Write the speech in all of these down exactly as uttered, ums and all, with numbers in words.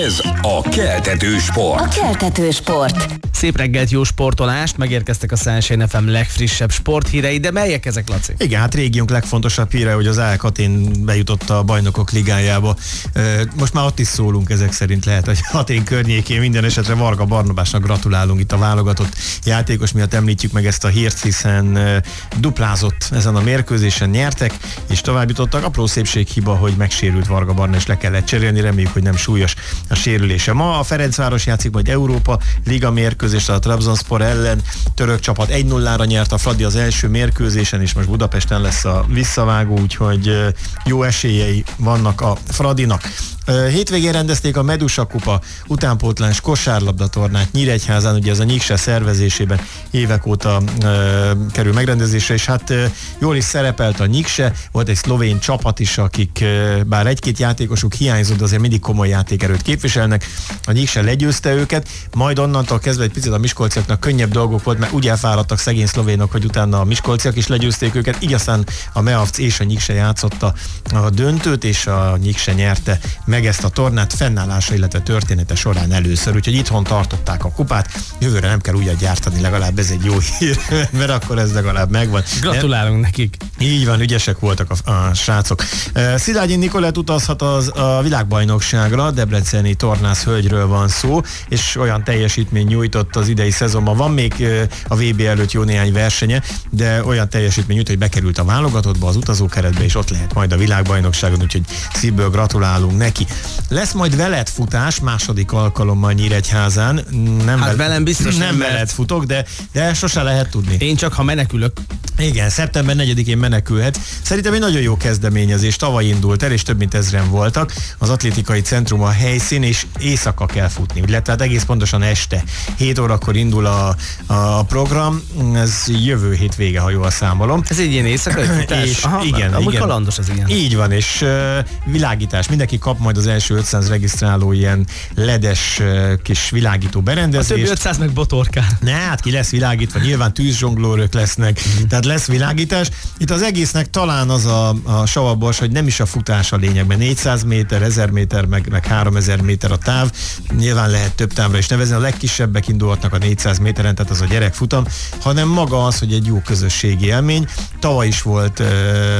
Ez a Keltető Sport. A Keltető Sport. Szép reggelt, jó sportolást, megérkeztek a Sunshine ef em legfrissebb sporthírei, de melyek ezek, Laci? Igen, hát régiónk legfontosabb híre, hogy az á e ká Atén bejutott a Bajnokok Ligájába. Most már ott is szólunk ezek szerint, lehet, hogy Atén környékén. Minden esetre Varga Barnabásnak gratulálunk, itt a válogatott játékos miatt említjük meg ezt a hírt, hiszen duplázott ezen a mérkőzésen, nyertek, és tovább jutottak. Apró szépséghiba, hogy megsérült Varga Barna, és le kellett cserélni, reméljük, hogy nem súlyos a sérülése. Ma a Ferencváros játszik majd Európa Liga mérkőzést a Trabzonspor ellen. Török csapat egy nullára nyert a Fradi az első mérkőzésen, és most Budapesten lesz a visszavágó, úgyhogy jó esélyei vannak a Fradinak. Hétvégén rendezték a Medusa Kupa utánpótlás kosárlabda tornát Nyíregyházán, ugye ez a Nyikse szervezésében évek óta e, kerül megrendezésre, és hát e, jól is szerepelt a Nyikse, volt egy szlovén csapat is, akik e, bár egy-két játékosuk hiányzott, de azért mindig komoly játékerőt képviselnek. A Nyikse legyőzte őket, majd onnantól kezdve egy picit a miskolciaknak könnyebb dolgok volt, mert úgy elfáradtak szegény szlovénok, hogy utána a miskolciak is legyőzték őket, így aztán a Meavc és a Nyikse játszotta a döntőt, és a Nyikse nyerte meg ezt a tornát fennállása, illetve története során először, úgyhogy itthon tartották a kupát, jövőre nem kell újat gyártani, legalább ez egy jó hír, mert akkor ez legalább megvan. Gratulálunk de, nekik. Így van, ügyesek voltak a, a srácok. Szilágyi Nikolett utazhat az a világbajnokságra, debreceni tornász hölgyről van szó, és olyan teljesítmény nyújtott az idei szezonban. Van még a vé bé előtt jó néhány versenye, de olyan teljesítmény nyújt, hogy bekerült a válogatottba, az utazókeretbe, és ott lehet majd a világbajnokságon, úgyhogy szívből gratulálunk neki. Lesz majd veled futás, második alkalommal Nyíregyházán. Nem hát vel- velem biztos nem, nem veled futok, de, de sose lehet tudni. Én csak, ha menekülök. Igen, szeptember negyedikén menekülhet. Szerintem egy nagyon jó kezdeményezés, tavaly indult el, és több mint ezren voltak. Az atlétikai centrum a helyszín, és éjszaka kell futni, illetve tehát egész pontosan este. hét órakor indul a, a program, ez jövő hét vége, ha jól számolom. Ez egy ilyen éjszakai futás? És Aha, igen, amúgy igen. kalandos az ilyen. Így van, és uh, világítás. Mindenki kap majd az első ötszáz regisztráló ilyen ledes uh, kis világító berendezést. A többi ötszáz meg botorkál. Ne, hát ki lesz világítva, nyilván tűzzsonglőrök lesznek, mm. tehát lesz világítás. Itt az egésznek talán az a, a savabors, hogy nem is a futás a lényegben. négyszáz méter, ezer méter, meg, meg háromezer méter a táv. Nyilván lehet több távra is nevezni. A legkisebbek indulhatnak a négyszáz méteren, tehát az a gyerekfutam, hanem maga az, hogy egy jó közösségi élmény. Tavaly is volt uh,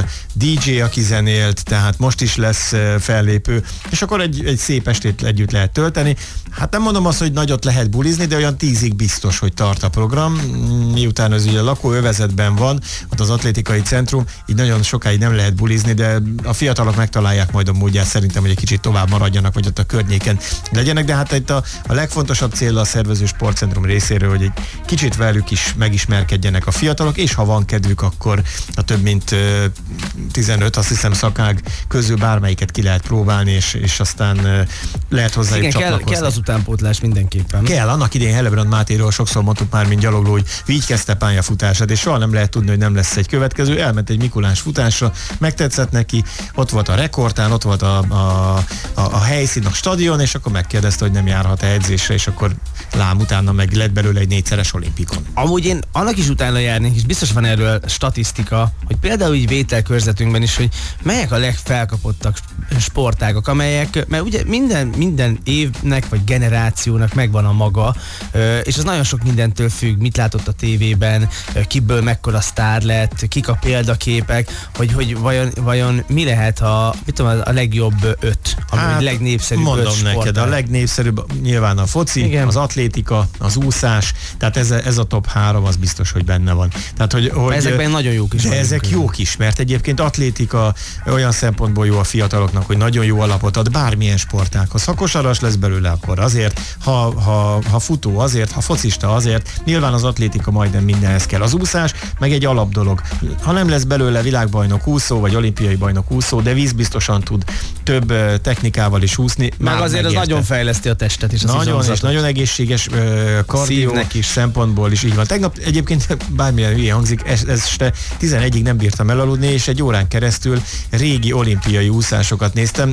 dé dzsé, aki zenélt, tehát most is lesz uh, fellépő, és akkor egy, egy szép estét együtt lehet tölteni. Hát nem mondom azt, hogy nagyot lehet bulizni, de olyan tízig biztos, hogy tart a program. Miután az ugye a lakóövezetben van, ott az atlétikai centrum, így nagyon sokáig nem lehet bulizni, de a fiatalok megtalálják majd a módját szerintem, hogy egy kicsit tovább maradjanak, vagy ott a környéken legyenek, de hát itt a, a legfontosabb cél a szervező sportcentrum részéről, hogy egy kicsit velük is megismerkedjenek a fiatalok, és ha van kedvük, akkor a több mint uh, tizenöt, azt hiszem szakág közül bármelyiket ki lehet próbálni, és, és aztán uh, lehet hozzájuk igen, csatlakozni. Kell, kell az utánpótlás mindenképpen. Kell, annak idén Hellebrand Mátéról sokszor mondtuk már, mint gyalogló, hogy így kezdte pályafutását, és soha nem lehet tudni, hogy nem lesz egy következő. Elment egy Mikulás futásra, megtetszett neki, ott volt a rekordtán, ott volt a, a, a, a helyszín, a stadion, és akkor megkérdezte, hogy nem járhat-e edzésre, és akkor lám utána meg lett belőle egy négyszeres olimpikon. Amúgy én annak is utána járnék, és biztos van erről statisztika, hogy például így vételkörzetünkben is, hogy melyek a legfelkapottabb sportágak, amelyek, mert ugye minden, minden évnek vagy generációnak megvan a maga, és az nagyon sok mindentől függ, mit látott a tévében, kiből mekkora sztár lett, kik a példaképek, hogy, hogy vajon, vajon mi lehet a, mit tudom, a legjobb öt, ami hát, a legnépszerűbb mondom öt sportág. neked, a legnépszerűbb nyilván a foci, igen, az atlétika, az úszás, tehát ez, ez a top három, az biztos, hogy benne van. Tehát, hogy, hogy ezekben nagyon jók is. De ezek jók is, mert egyébként atlétika olyan szempontból jó a fiataloknak, hogy nagyon jó alapot ad bármilyen sportághoz. Ha kosaras lesz belőle, akkor azért, ha, ha, ha futó azért, ha focista azért, nyilván az atlétika majdnem mindenhez kell. Az úszás meg egy alap dolog. Ha nem lesz belőle világbajnok úszó, vagy olimpiai bajnok úszó, de vízbiztosan tud több uh, technikával is úszni. Meg azért megérte. Az nagyon fejleszti a testet is. Az nagyon, és nagyon egészséges uh, kardió is szempontból is így van. Tegnap egyébként bármilyen hülye hangzik, este tizenegyig nem bírtam elaludni, és egy órán keresztül régi olimpiai úszásokat néztem. Nem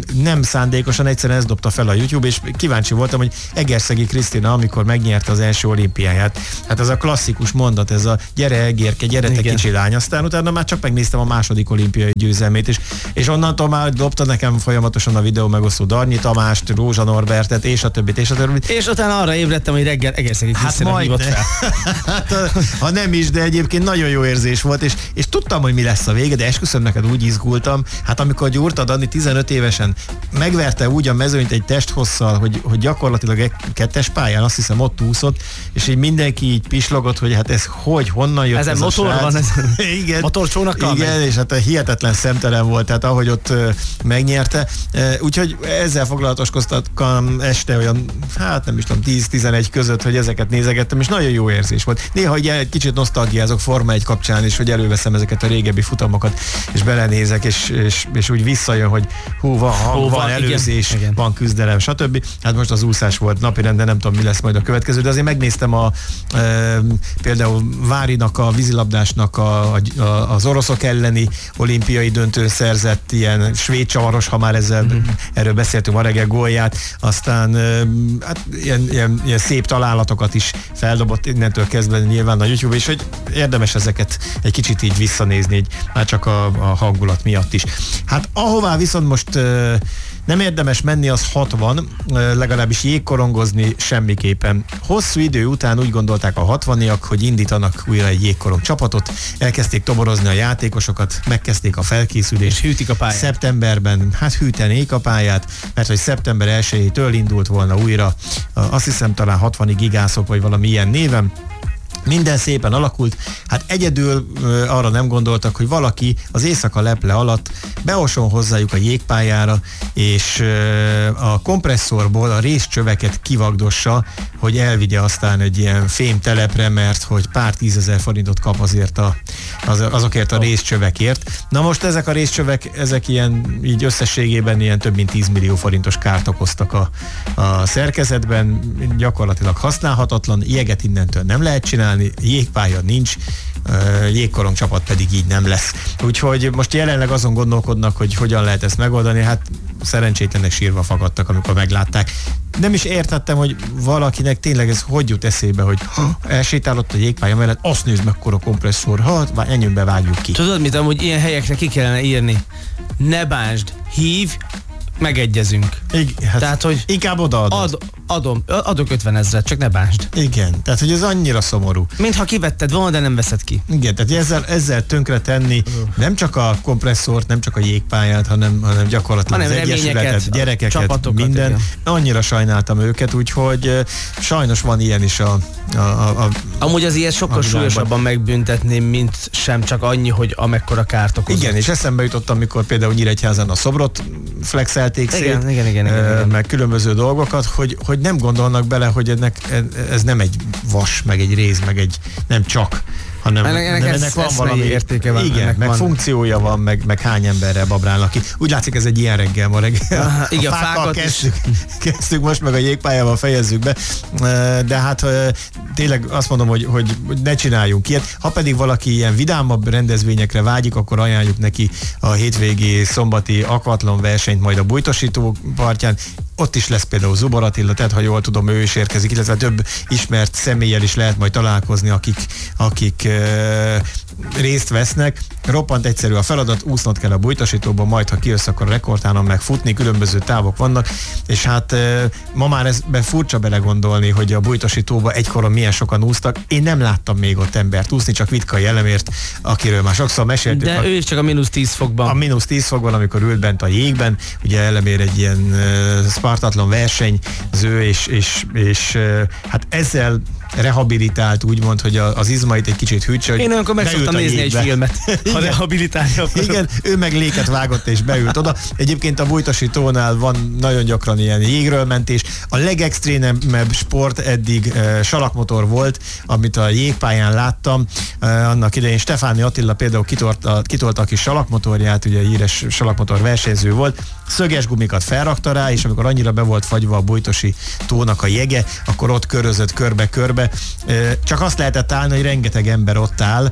szándékosan, egyszerűen ezt dobta fel a YouTube, és kíváncsi voltam, hogy Egerszegi Krisztina, amikor megnyerte az első olimpiáját, hát ez a klasszikus mondat, ez a gyere Egérke, gyere te kicsi lány, aztán utána már csak megnéztem a második olimpiai győzelmét, és, és onnantól már dobta nekem folyamatosan a videó megosztó Darnyi Tamást, Rózsa Norbertet, és a többit, és a többit. És utána arra ébredtem, hogy reggel Egerszegi Krisztina hát hívott fel. Hát, ha nem is, de egyébként nagyon jó érzés volt, és, és tudtam, hogy mi lesz a vége, de esküszöm neked, úgy izgultam. Hát amikor Gyurta Dani tizenöt évesen megverte úgy a mezőnyt egy testhosszal, hogy, hogy gyakorlatilag egy kettes pályán, azt hiszem ott úszott, és így mindenki így pislogott, hogy hát ez hogy, honnan jött ezen ez motor a srác. Van, ez igen, motorcsónakkal igen, megy. És hát hihetetlen szemtelen volt, tehát ahogy ott uh, megnyerte. Uh, úgyhogy ezzel foglalatoskoztattam este olyan, hát nem is tudom, tíz-tizenegy között, hogy ezeket nézegettem, és nagyon jó érzés volt. Néha ugye egy kicsit nosztalgiázok Forma egy kapcsán is, hogy előveszem ezeket a régebbi futamokat, és belenézek, és, és, és úgy visszajön, hogy hú, van hang, Hú, van, van előzés, igen, van küzdelem, stb. Hát most az úszás volt napirenden, nem tudom, mi lesz majd a következő, de azért megnéztem a e, például Várinak, a vízilabdásnak a, a, az oroszok elleni olimpiai döntőn szerzett ilyen svéd csavaros, ha már ezzel, mm-hmm. erről beszéltünk ma reggel, gólját, aztán e, hát ilyen, ilyen, ilyen szép találatokat is feldobott innentől kezdve nyilván a YouTube, és hogy érdemes ezeket egy kicsit így visszanézni, így, már csak a, a hangulat miatt is. Hát ahová viszont most uh, nem érdemes menni, az hatvan, uh, legalábbis jégkorongozni semmiképpen. Hosszú idő után úgy gondolták a hatvaniak, hogy indítanak újra egy jégkorong csapatot, elkezdték toborozni a játékosokat, megkezdték a felkészülést. És hűtik a pályát. Szeptemberben, hát hűtenék a pályát, mert hogy szeptember elsejétől indult volna újra, uh, azt hiszem talán hatvani gigászok, vagy valami ilyen néven. Minden szépen alakult, hát egyedül ö, arra nem gondoltak, hogy valaki az éjszaka leple alatt beoson hozzájuk a jégpályára, és ö, a kompresszorból a részcsöveket kivagdossa, hogy elvigye aztán egy ilyen fémtelepre, mert hogy pár tízezer forintot kap azért a, az, azokért a részcsövekért. Na most ezek a részcsövek, ezek ilyen így összességében ilyen több mint tíz millió forintos kárt okoztak a, a szerkezetben, gyakorlatilag használhatatlan, jeget innentől nem lehet csinálni, jégpálya nincs, jégkorong csapat pedig így nem lesz. Úgyhogy most jelenleg azon gondolkodnak, hogy hogyan lehet ezt megoldani, hát szerencsétlenek sírva fakadtak, amikor meglátták. Nem is értettem, hogy valakinek tényleg ez hogy jut eszébe, hogy ha elsétálott a jégpálya mellett, azt nézd mekkora kompresszor, ha ennyünk bevágjuk ki. Tudod mit, amúgy ilyen helyekre ki kellene írni? Ne bánsd, hív, megegyezünk. Igen, hát tehát, hogy inkább odaadod. Ad, adom, adok ötven ezret, csak ne bánsd. Igen, tehát hogy ez annyira szomorú. Mintha kivetted volna, de nem veszed ki. Igen, tehát ezzel, ezzel tönkre tenni nem csak a kompresszort, nem csak a jégpályát, hanem, hanem gyakorlatilag hanem az egyesületet, gyerekeket, csapatokat, minden. Igen. Annyira sajnáltam őket, úgyhogy uh, sajnos van ilyen is a... a, a, a Amúgy az ilyet sokkal súlyosabban megbüntetném, mint sem csak annyi, hogy amekkora kárt okozott. Igen, és eszembe jutottam, amikor például Nyíregyházán a szobrot flexelték szét, igen, igen, igen, igen, igen. meg különböző dolgokat, hogy, hogy nem gondolnak bele, hogy ennek, ez nem egy vas, meg egy réz, meg egy nem csak, hanem ennek, ennek, ennek ez, van valami értéke van. Igen, meg van. funkciója van, meg, meg hány emberrel babrálnak ki. Úgy látszik, ez egy ilyen reggel ma reggel. Aha, igen, a fákkal kezdtük, is. kezdtük, most meg a jégpályával fejezzük be. De hát tényleg azt mondom, hogy, hogy ne csináljunk ilyet. Ha pedig valaki ilyen vidámabb rendezvényekre vágyik, akkor ajánljuk neki a hétvégi szombati akvatlon versenyt majd a Bújtosító partján. Ott is lesz például Zubor Attila, tehát ha jól tudom, ő is érkezik, illetve több ismert személlyel is lehet majd találkozni, akik, akik e, részt vesznek. Roppant egyszerű a feladat, úsznod kell a Bújtosítóban, majd ha kijössz, akkor a rekordtánon meg futni, különböző távok vannak, és hát e, ma már ezben furcsa belegondolni, hogy a Bújtosítóban egykoron milyen sokan úsztak. Én nem láttam még ott embert úszni, csak Vitkai Elemért, akiről már sokszor meséltük. De a, ő is csak a mínusz tíz fokban. A mínusz tíz fokban, amikor ült bent a jégben, ugye Elemér egy ilyen uh, spartatlan verseny, az ő, és, és, és uh, hát ezzel rehabilitált, úgymond, hogy a, az izmait egy kicsit hűtse. Én olyankor meg szoktam nézni egy filmet, ha rehabilitálja. Igen, ő meg léket vágott és beült oda. Egyébként a Bújtosítónál van nagyon gyakran ilyen jégről mentés. A legextrémebb sport eddig uh, salakmotor volt, amit a jégpályán láttam. Uh, annak idején Stefáni Attila például kitolta, kitolta a kis salakmotorját, ugye híres salakmotor versenyző volt. Szöges gumikat felrakta rá, és amikor annyira be volt fagyva a Bújtosi tónak a jege, akkor ott körözött körbe-körbe. Csak azt lehetett állni, hogy rengeteg ember ott áll,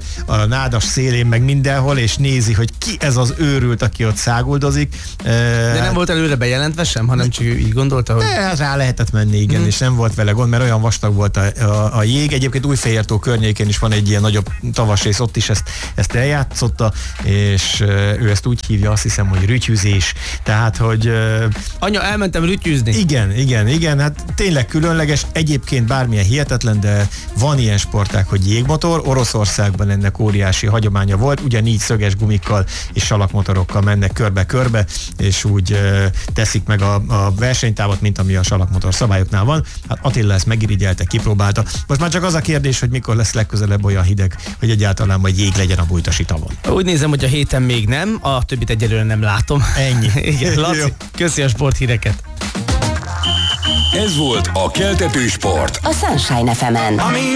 nádas szélén, meg mindenhol, és nézi, hogy ki ez az őrült, aki ott száguldozik. De nem volt előre bejelentve sem, hanem csak így gondolta, hogy... De rá lehetett menni, igen, hmm. és nem volt vele gond, mert olyan vastag volt a, a, a jég. Egyébként Újfehértó környékén is van egy ilyen nagyobb tavasrész, ott is ezt, ezt eljátszotta, és ő ezt úgy hívja, azt hiszem, hogy rütyüzés. Tehát, hogy... Anya, elmentem rütyüzni. Igen, igen, igen, hát tényleg különleges, egyébként bármilyen hihetetlen, de van ilyen sportág, hogy jégmotor. Oroszországban ennek óriási hagyománya volt, ugyanígy szöges gumikkal és salakmotorokkal mennek körbe-körbe, és úgy uh, teszik meg a, a versenytávot, mint ami a salakmotor szabályoknál van. Hát Attila ezt megirigyelte, kipróbálta. Most már csak az a kérdés, hogy mikor lesz legközelebb olyan hideg, hogy egyáltalán majd jég legyen a Bújtosi tavon. Úgy nézem, hogy a héten még nem, a többit egyelőre nem látom. Ennyi. Igen, Laci, köszi a sporthíreket. Ez volt a Keltető Sport. A Sunshine ef emen.